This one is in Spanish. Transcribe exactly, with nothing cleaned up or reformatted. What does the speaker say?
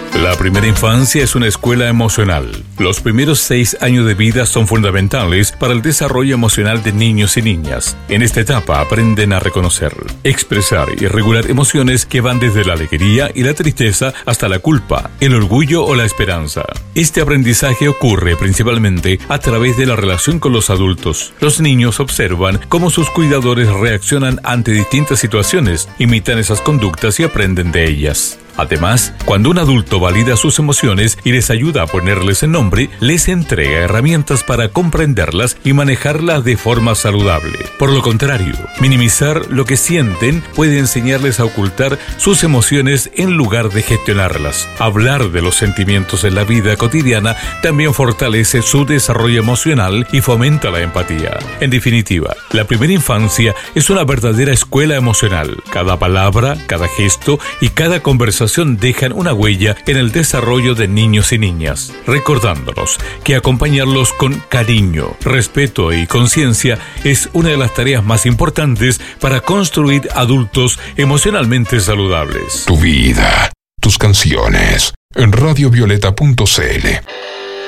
La primera infancia es una escuela emocional. Los primeros seis años de vida son fundamentales para el desarrollo emocional de niños y niñas. En esta etapa aprenden a reconocer, expresar y regular emociones que van desde la alegría y la tristeza hasta la culpa, el orgullo o la esperanza. Este aprendizaje ocurre principalmente a través de la relación con los adultos. Los niños observan cómo sus cuidadores reaccionan ante distintas situaciones, imitan esas conductas y aprenden de ellas. Además, cuando un adulto valida sus emociones y les ayuda a ponerles el nombre, les entrega herramientas para comprenderlas y manejarlas de forma saludable. Por lo contrario, minimizar lo que sienten puede enseñarles a ocultar sus emociones en lugar de gestionarlas. Hablar de los sentimientos en la vida cotidiana también fortalece su desarrollo emocional y fomenta la empatía. En definitiva, la primera infancia es una verdadera escuela emocional. Cada palabra, cada gesto y cada conversación dejan una huella en el desarrollo de niños y niñas, recordándonos que acompañarlos con cariño, respeto y conciencia es una de las tareas más importantes para construir adultos emocionalmente saludables. Tu vida, tus canciones, en radio violeta punto c l.